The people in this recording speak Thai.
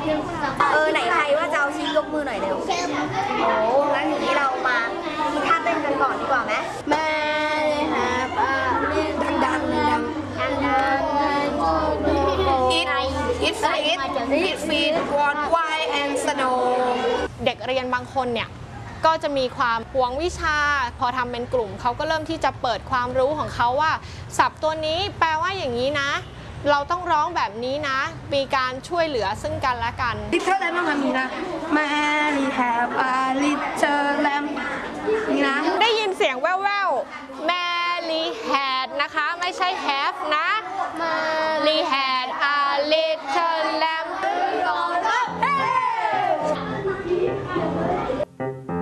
ไหนใครว่าจะเอาชี้ยกมือหน่อยเร็วโอ้งั้นอย่างนี้เรามามีท่าเต้นกันก่อนดีกว่าไหมแม่ฮะป้าดังIt feeds one white and snow เด็กเรียนบางคนเนี่ยก็จะมีความหวงวิชาพอทำเป็นกลุ่มเขาก็เริ่มที่จะเปิดความรู้ของเขาว่าศัพท์ตัวนี้แปลว่าอย่างนี้นะเราต้องร้องแบบนี้นะมีการช่วยเหลือซึ่งกันและกัน Little lamb มันมีนะ Mary have a little lamb นี่นะได้ยินเสียงแว่วๆ Mary had นะคะไม่ใช่ have นะ Mary had